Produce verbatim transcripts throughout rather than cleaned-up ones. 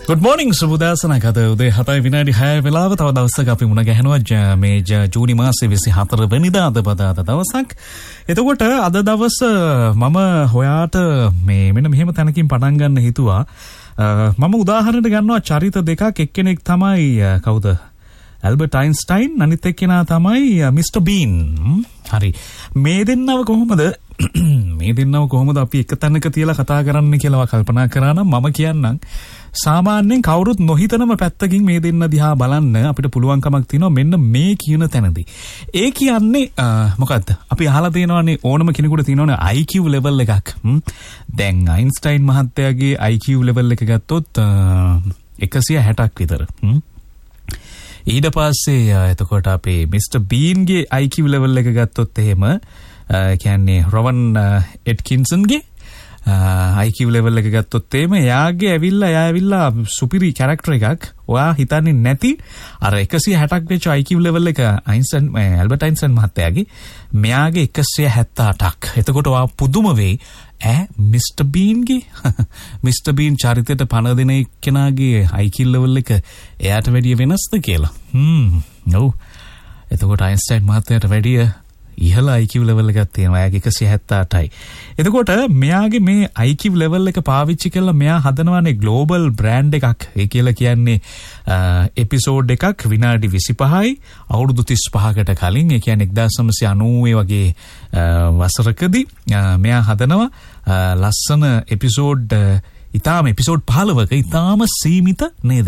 Good morning සුබදාසනක්. අද උදේ හතයි විනාඩි හය වෙලාව තව දවසක අපි මුණ ගැහෙනවා මේ ජූනි මාසයේ විසිහතර වෙනිදා අද බදාදා දවසක්. එතකොට අද දවස මම හොයාට මේ මෙන්න මෙහෙම තැනකින් පටන් ගන්න හිතුවා. මම උදාහරණයක් ගන්නවා චරිත දෙකක්. එක්කෙනෙක් තමයි කවුද? Albert Einstein. අනිත් එක්කෙනා තමයි මිස්ටර් බීන්. හරි. මේ දෙන්නව කොහොමද මේ දෙන්නව කොහොමද අපි එක තැනක තියලා කතා කරන්න කියලා කල්පනා කරා නම් මම කියන්නම් සාමාන්‍යයෙන් කවුරුත් නොහිතනම පැත්තකින් මේ දෙන්න දිහා බලන්න අපිට පුළුවන්කමක් තියෙනවා මෙන්න මේ කියන තැනදී. ඒ කියන්නේ මොකද්ද? අපි අහලා තියෙනවානේ ඕනම කෙනෙකුට තියෙනවනේ I Q level එකක්. දැන් අයින්ස්ටයින් මහත්තයාගේ I Q level එක ගත්තොත් එකසිය හැටක් විතර. ඊට පස්සේ එතකොට අපේ මිස්ටර් බීන්ගේ I Q level එක ගත්තොත් එහෙම කියන්නේ රොවන් එට්කින්සන්ගේ I Q level එක ගත්තොත් එimhe එයාගේ ඇවිල්ලා එයා ඇවිල්ලා සුපිරි කැරක්ටර් එකක් ඔයා හිතන්නේ නැති අර එකසිය හැටක් වෙච්ච I Q level එක අයින්ස්ටයින් ඇල්බර්ට් අයින්ස්ටයින් මහත්තයාගේ මෙයාගේ එකසිය හැත්තඅටක්. එතකොට ඔයා පුදුම වෙයි ඈ මිස්ටර් බීන්ගේ මිස්ටර් බීන් චරිතයට පණ දෙන එක්කෙනාගේ I Q level එක එයාට වැඩිය වෙනස්ද කියලා. හ්ම් ඔව්. එතකොට අයින්ස්ටයින් මහත්තයාට වැඩිය ඉහළ I Q level එකක් තියෙනවා. එයාගේ එකසිය හැත්තඅටයි. එතකොට මෙයාගේ මේ I Q level එක පාවිච්චි කරලා මෙයා හදනවානේ ග්ලෝබල් බ්‍රෑන්ඩ් එකක්. ඒ කියලා කියන්නේ එපිසෝඩ් එකක් විනාඩි විසිපහයි අවුරුදු තිස්පහකට කලින්. ඒ කියන්නේ එක්දාස් නවසිය අනූවේ වගේ වසරකදී මෙයා හදනවා ලස්සන එපිසෝඩ් ඉතාලම එපිසෝඩ් පහළොවක ඉතාලම සීමිත නේද?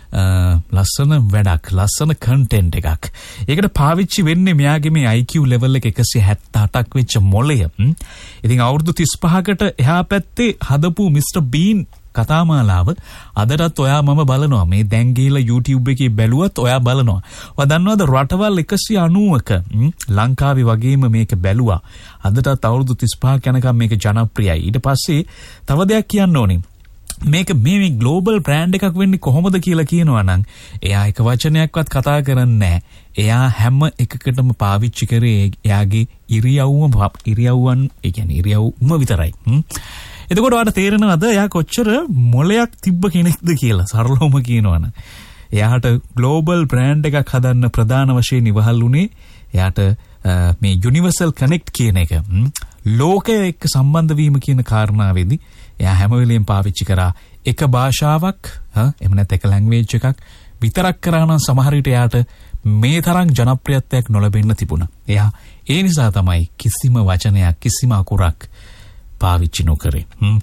ලස්සන වැඩක් ලස්සන කන්ටෙන්ට් එකක්. ඒකට පාවිච්චි වෙන්නේ මෙයාගේ මේ I Q level එක එකසිය හැත්තඅටක් වෙච්ච මොළය. ඉතින් අවුරුදු තිස්පහකට එහා පැත්තේ හදපු මිස්ටර් බීන් කතාමාලාව අදටත් ඔයා මම බලනවා. මේ දැන් ගිහලා YouTube එකේ බැලුවත් ඔයා බලනවා. ඔයා දන්නවද රටවල් එකසිය අනූවක ලංකාවේ වගේම මේක බැලුවා. අදටත් අවුරුදු තිස්පහක් යනකම් මේක ජනප්‍රියයි. ඊට පස්සේ තව දෙයක් කියන්න ඕනේ. මේක මේ ග්ලෝබල් බ්‍රෑන්ඩ් එකක් වෙන්නේ කොහොමද කියලා කියනවා නම් එයා එක වචනයක්වත් කතා කරන්නේ නැහැ. එයා හැම එකකටම පාවිච්චි කරේ එයාගේ ඉරියව්වම ඉරියව්වන් ඒ කියන්නේ ඉරියව්ම විතරයි. එතකොට ඔයාලට තේරෙනවද එයා කොච්චර මොලයක් තිබ්බ කෙනෙක්ද කියලා සරලවම කියනවා නම්. එයාට ග්ලෝබල් බ්‍රෑන්ඩ් එකක් හදන්න ප්‍රධාන වශයෙන් ඉවහල් වුණේ එයාට මේ යුනිවර්සල් කනෙක්ට් කියන එක. ලෝකය එක්ක සම්බන්ධ වීම කියන කාරණාවේදී එයා හැම වෙලෙම පාවිච්චි කරා එක භාෂාවක් එහෙම නැත්නම් එක ලැන්ග්වේජ් එකක් විතරක් කරා නම් සමහර විට එයාට මේ තරම් ජනප්‍රියත්වයක් නොලැබෙන්න තිබුණා. එයා ඒ නිසා තමයි කිසිම වචනයක් කිසිම අකුරක් පාවිච්චි නොකරේ.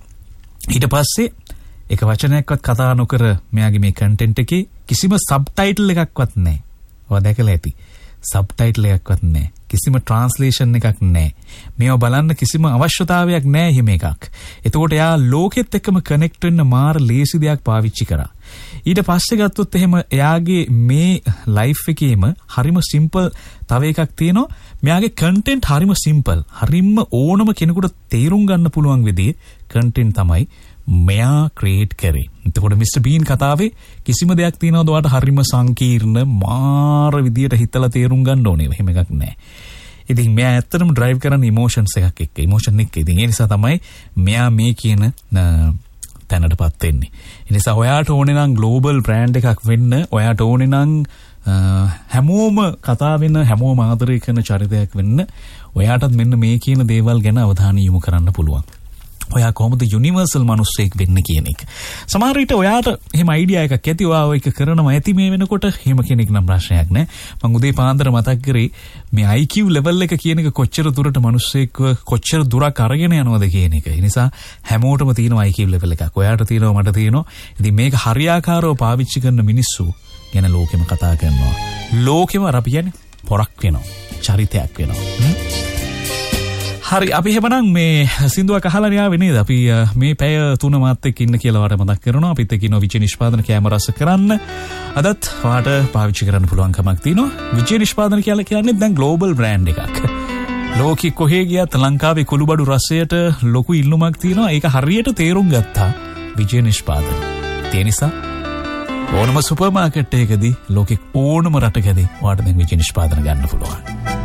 ඊට පස්සේ එක වචනයක්වත් කතා නොකර මෙයාගේ මේ කන්ටෙන්ට් එකේ කිසිම සබ්ටයිටල් එකක්වත් නැහැ. ඔයා දැකලා ඇති. සබ්ටයිටල් එකක්වත් නැහැ. කිසිම ට්‍රාන්ස්ලේෂන් එකක් නැහැ. මේව බලන්න කිසිම අවශ්‍යතාවයක් නැහැ හිම එකක්. එතකොට එයා ලෝකෙත් එක්කම කනෙක්ට් වෙන්න මාර ලේසි දෙයක් පාවිච්චි කරා. ඊට පස්සේ ගත්තොත් එහෙම එයාගේ මේ ලයිෆ් එකේම හරිම සිම්පල් තව එකක් තියෙනවා. මෙයාගේ කන්ටෙන්ට් හරිම සිම්පල්. හරිම ඕනම කෙනෙකුට තේරුම් ගන්න පුළුවන් විදිහේ කන්ටෙන්ට් තමයි මෙයා ක්‍රියේට් කරේ. එතකොට මිස්ටර් බීන් කතාවේ කිසිම දෙයක් තියෙනවද ඔයාලට හරිම සංකීර්ණ මාර විදියට හිතලා තේරුම් ගන්න ඕනේ. එහෙම එකක් නැහැ. ඉතින් මෙයා ඇත්තටම ඩ්‍රයිව් කරන ඉමෝෂන්ස් එකක් එක්ක ඉමෝෂන් එක. ඉතින් ඒ නිසා තමයි මෙයා මේ කියන තැනටපත් වෙන්නේ. ඒ නිසා ඔයාට ඕනේ නම් ග්ලෝබල් බ්‍රෑන්ඩ් එකක් වෙන්න, ඔයාට ඕනේ නම් හැමෝම කතා වෙන හැමෝම ආදරය කරන චරිතයක් වෙන්න, ඔයාටත් මෙන්න මේ කියන දේවල් ගැන අවධානය යොමු කරන්න පුළුවන්. ඔයා කොහොමද යුනිවර්සල් මිනිස්සෙක් වෙන්න කියන එක. සමහර විට ඔයාට එහෙම අයිඩියා එකක් ඇති. ඔයා ඒක කරනවා ඇති මේ වෙනකොට. එහෙම කෙනෙක් නම් ප්‍රශ්නයක් නැහැ. මම උදේ පාන්දර මතක් කරේ මේ I Q level එක කියන එක කොච්චර දුරට මිනිස්සෙක්ව කොච්චර දුරක් අරගෙන යනවද කියන එක. ඒ නිසා හැමෝටම තියෙන I Q level එකක්. ඔයාට තියෙනවා මට තියෙනවා. ඉතින් මේක හරියාකාරව පාවිච්චි කරන මිනිස්සු ගැන ලෝකෙම කතා කරනවා. ලෝකෙම අර අපි කියන්නේ පොරක් වෙනවා. චරිතයක් වෙනවා. හරි අපි එහෙමනම් මේ සින්දුවක් අහලා න්යාවේ නේද? අපි මේ පැය තුන මාත් එක්ක ඉන්න කියලා වට මතක් කරනවා. අපිත් එක්ක ඉන්න විජේ නිෂ්පාදන කැම රස කරන්න. අදත් වාට පාවිච්චි කරන්න පුළුවන් කමක් තියෙනවා. විජේ නිෂ්පාදන කියලා කියන්නේ දැන් ග්ලෝබල් බ්‍රෑන්ඩ් එකක්. ලෝකෙ කොහේ ගියත් ලංකාවේ කුළුබඩු රසයට ලොකු ඉල්ලුමක් තියෙනවා. ඒක හරියට තේරුම් ගත්තා විජේ නිෂ්පාදන. ඒ නිසා ඕනම සුපර් මාකට් එකකදී ලෝකෙ ඕනම රටකදී වාට දැන් විජේ නිෂ්පාදන ගන්න පුළුවන්.